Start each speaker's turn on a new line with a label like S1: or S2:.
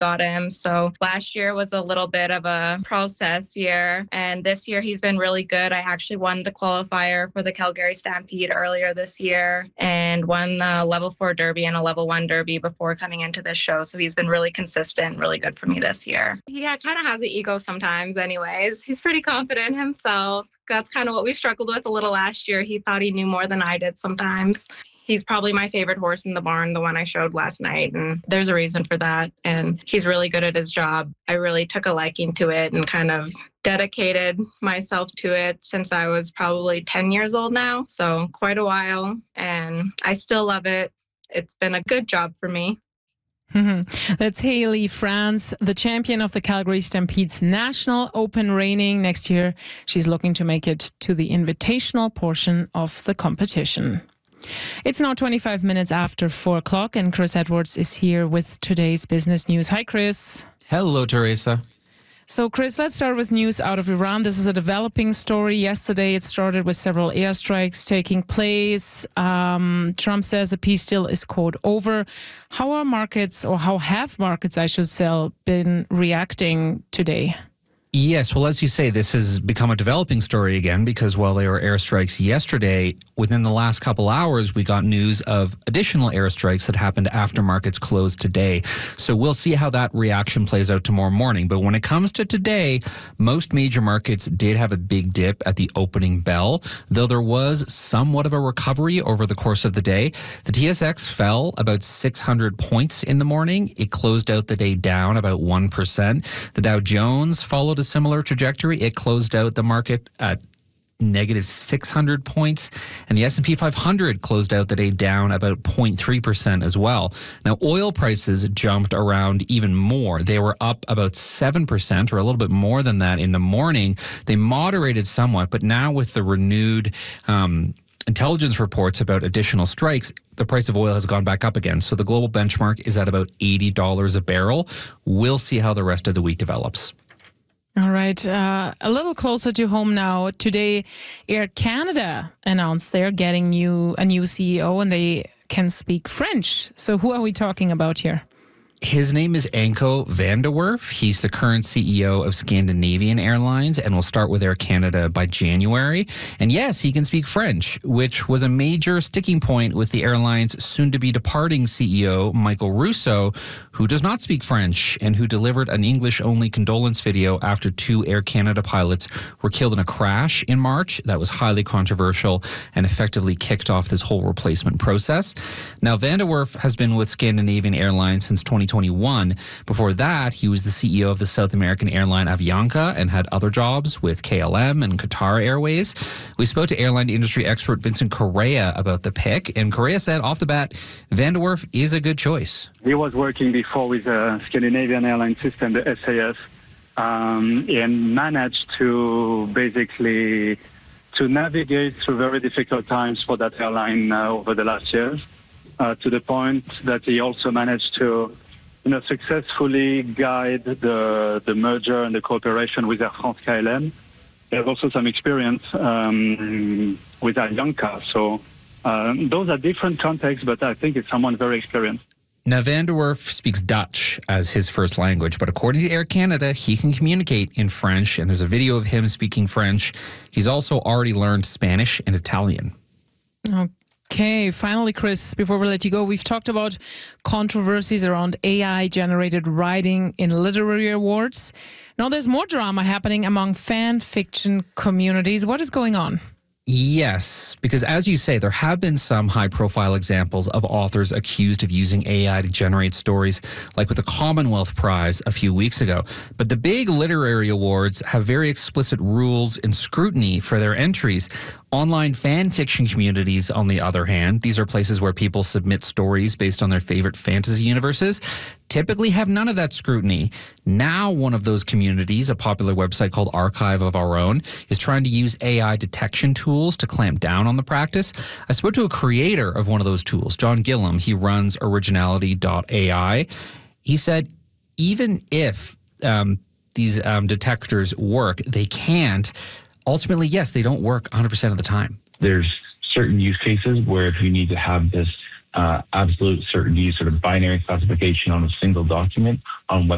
S1: got him. So last year was a little bit of a process year. And this year he's been really good. I actually won the qualifier for the Calgary Stampede earlier this year and won the level 4 derby and a level 1 derby before coming into this show. So he's been really consistent, really good for me this year. He kind of has an ego sometimes anyways. He's pretty confident in himself. That's kind of what we struggled with a little last year. He thought he knew more than I did sometimes. He's probably my favorite horse in the barn, the one I showed last night. And there's a reason for that. And he's really good at his job. I really took a liking to it and kind of dedicated myself to it since I was probably 10 years old now. So quite a while. And I still love it. It's been a good job for me.
S2: That's Hayley Franz, the champion of the Calgary Stampede's National Open reigning. Next year, she's looking to make it to the invitational portion of the competition. It's now 25 minutes after 4 o'clock, and Chris Edwards is here with today's business news. Hi, Chris.
S3: Hello, Teresa.
S2: So, Chris, let's start with news out of Iran. This is a developing story. Yesterday, it started with several airstrikes taking place. Trump says the peace deal is, quote, over. How are markets, or how have markets, I should say, been reacting today?
S3: Yes, well, as you say, this has become a developing story again because while there were airstrikes yesterday, within the last couple hours, we got news of additional airstrikes that happened after markets closed today. So we'll see how that reaction plays out tomorrow morning. But when it comes to today, most major markets did have a big dip at the opening bell, though there was somewhat of a recovery over the course of the day. The TSX fell about 600 points in the morning. It closed out the day down about 1%. The Dow Jones followed a similar trajectory. It closed out the market at negative 600 points, and the S&P 500 closed out the day down about 0.3% as well. Now, oil prices jumped around even more. They were up about 7% or a little bit more than that in the morning. They moderated somewhat, but now with the renewed intelligence reports about additional strikes, the price of oil has gone back up again. So the global benchmark is at about $80 a barrel. We'll see how the rest of the week develops.
S2: All right. A little closer to home now. Today, Air Canada announced they're getting a new CEO and they can speak French. So who are we talking about here?
S3: His name is Anko van der Werf. He's the current CEO of Scandinavian Airlines and will start with Air Canada by January. And yes, he can speak French, which was a major sticking point with the airline's soon-to-be departing CEO, Michael Russo, who does not speak French and who delivered an English-only condolence video after 2 Air Canada pilots were killed in a crash in March. That was highly controversial and effectively kicked off this whole replacement process. Now, van der Werf has been with Scandinavian Airlines since 2021. Before that, he was the CEO of the South American airline Avianca and had other jobs with KLM and Qatar Airways. We spoke to airline industry expert Vincent Correa about the pick, and Correa said off the bat, van der Werf is a good choice.
S4: He was working before with the Scandinavian airline system, the SAS, and managed to basically to navigate through very difficult times for that airline over the last years, to the point that he also managed to successfully guide the merger and the cooperation with Air France KLM. They have also some experience with Avianca. So those are different contexts, but I think it's someone very experienced.
S3: Now, van der Werf speaks Dutch as his first language, but according to Air Canada, he can communicate in French, and there's a video of him speaking French. He's also already learned Spanish and Italian.
S2: Okay, finally, Chris, before we let you go, we've talked about controversies around AI-generated writing in literary awards. Now there's more drama happening among fan fiction communities. What is going on?
S3: Yes, because as you say, there have been some high-profile examples of authors accused of using AI to generate stories, like with the Commonwealth Prize a few weeks ago. But the big literary awards have very explicit rules and scrutiny for their entries. Online fan fiction communities, on the other hand, these are places where people submit stories based on their favorite fantasy universes, typically have none of that scrutiny. Now, one of those communities, a popular website called Archive of Our Own, is trying to use AI detection tools to clamp down on the practice. I spoke to a creator of one of those tools, John Gillam. He runs Originality.ai. He said, even if these detectors work, they can't. Ultimately, yes, they don't work 100% of the time.
S5: There's certain use cases where if you need to have this absolute certainty, sort of binary classification on a single document on whether